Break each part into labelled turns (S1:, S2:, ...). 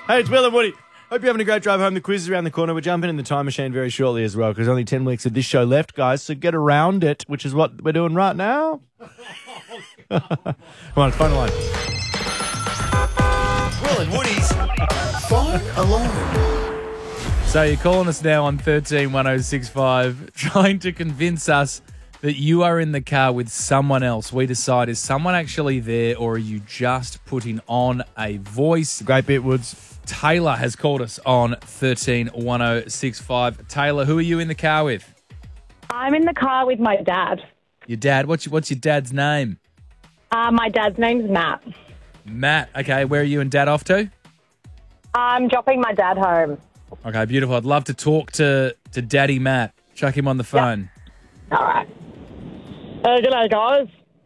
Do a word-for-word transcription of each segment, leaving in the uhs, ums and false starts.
S1: Hey, it's Will and Woody. Hope you're having a great drive home. The quiz is around the corner. We're jumping in the time machine very shortly as well because only ten weeks of this show left, guys. So get around it, which is what we're doing right now. Come on, phone line.
S2: Will and Woody's Phone Alarm.
S3: So you're calling us now on thirteen one oh six five, trying to convince us that you are in the car with someone else. We decide, is someone actually there or are you just putting on a voice?
S1: Great bit, Woods.
S3: Taylor has called us on thirteen one oh six five. Taylor, who are you in the car with?
S4: I'm in the car with my dad.
S3: Your dad. What's your, what's your dad's name?
S4: Uh, my dad's name's Matt.
S3: Matt. Okay, where are you and dad off to?
S4: I'm dropping my dad home.
S3: Okay, beautiful. I'd love to talk to, to Daddy Matt. Chuck him on the phone.
S4: All right. Hey, g'day, guys.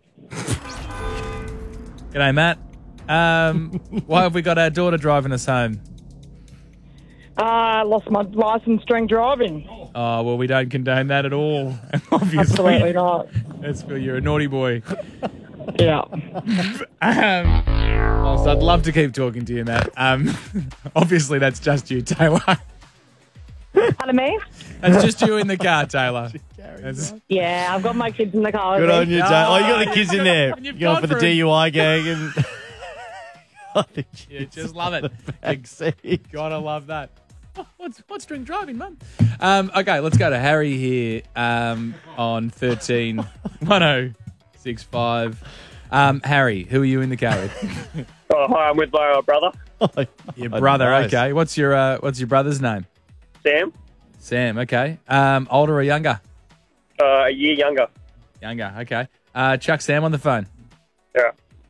S3: G'day, Matt. Um, why have we got our daughter driving us home?
S4: I uh, lost my license during driving.
S3: Oh, well, we don't condone that at all. Obviously.
S4: Absolutely not.
S3: That's good. You're a naughty boy.
S4: Yeah.
S3: Um, also, I'd love to keep talking to you, Matt. Um, obviously, that's just you, Taylor.
S4: Pardon me?
S3: That's just you in the car, Taylor. That's-
S4: Yeah, I've got my kids in the car.
S1: Good
S4: with
S1: on
S4: me.
S1: you, Jay. Oh, you got the kids in there.
S3: And you've
S1: You're going
S3: gone
S1: for the
S3: for a-
S1: D U I gang and the
S3: you just love it.
S1: back seat.
S3: Gotta love that. Oh, What's what's drink driving, Mum? Um, okay, let's go to Harry here um, on thirteen one oh six five. Um, Harry, who are you in the car with?
S5: Oh, hi, I'm with my uh, brother,
S3: Your brother.
S1: Nice.
S3: Okay, what's your uh, what's your brother's name?
S5: Sam,
S3: Sam. Okay. Um, older or younger?
S5: uh, a year younger.
S3: Younger. Okay. Uh, Chuck Sam on the phone.
S5: Yeah.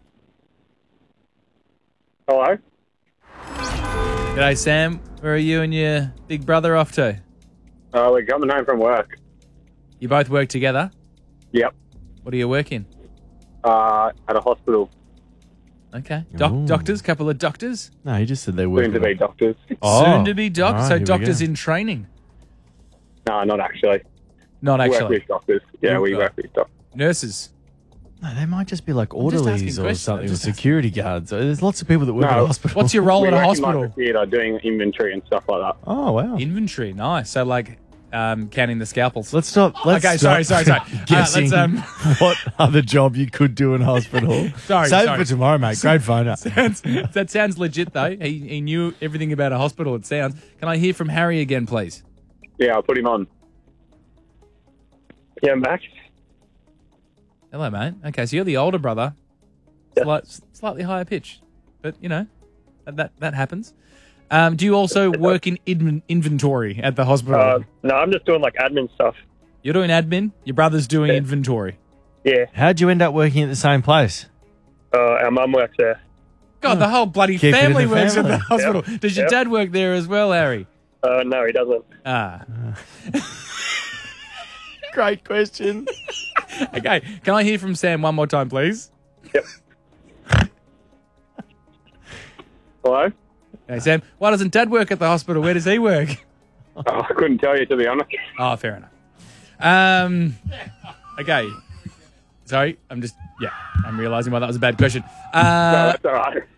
S5: Hello?
S3: G'day, Sam. Where are you and your big brother off to?
S5: Uh, we're coming home from work.
S3: You both work together.
S5: Yep.
S3: What do you work in?
S5: Uh, at a hospital.
S3: Okay. Doc-
S1: Ooh.
S3: doctors. Couple of doctors.
S1: No, he just said they were.
S5: Soon to be doctors.
S1: Oh.
S3: Soon to be doc.
S1: All right,
S3: so
S1: here we
S3: doctors
S1: go.
S3: in training.
S5: No, not actually.
S3: Not
S5: We work
S3: actually.
S5: with doctors. Yeah,
S3: You-
S5: we
S3: uh,
S5: work with doctors.
S3: Nurses.
S1: No, they might just be like
S3: just
S1: orderlies
S3: asking
S1: or
S3: questions.
S1: something,
S3: I'm
S1: or
S3: just asking.
S1: security guards. There's lots of people that work
S5: No.
S1: at a hospital.
S3: What's your role
S5: we
S3: at a
S5: work
S3: hospital?
S5: in like the theatre doing inventory and stuff like that.
S1: Oh, wow.
S3: Inventory. Nice. So like um, counting the scalpels.
S1: Let's stop. Let's
S3: Okay,
S1: stop
S3: sorry, sorry, sorry. Uh,
S1: guessing
S3: let's, um,
S1: what other job you could do in hospital.
S3: Sorry,
S1: Save
S3: sorry.
S1: it for tomorrow, mate. Great phone up.
S3: Sounds- that sounds legit though. He, he knew everything about a hospital. It sounds. Can I hear from Harry again, please?
S5: Yeah, I'll put him on. Yeah, I'm back.
S3: Hello, mate. Okay, so you're the older brother.
S5: Yeah.
S3: Slight, slightly higher pitch, but you know that that, that happens. Um, do you also work in in inventory at the hospital?
S5: Uh, no, I'm just doing like admin stuff.
S3: You're doing admin. Your brother's doing
S5: Yeah.
S3: inventory.
S5: Yeah,
S1: How'd you end up working at the same place?
S5: uh, our mum works there.
S3: God, the whole bloody
S1: Keep it in
S3: family
S1: the
S3: works
S1: family.
S3: at the hospital. Does your
S5: Yep.
S3: dad work there as well, Harry?
S5: Uh, no, he doesn't.
S3: Ah.
S1: Great question.
S3: Okay. Can I hear from Sam one more time, please?
S5: Yep. Hello?
S3: Okay, Sam. Why doesn't Dad work at the hospital? Where does he work?
S5: Oh, I couldn't tell you, to be honest.
S3: Oh, fair enough. Um. Okay. Sorry, I'm just yeah. I'm realising why that was a bad question.
S5: No,
S3: Uh,
S5: that's all right.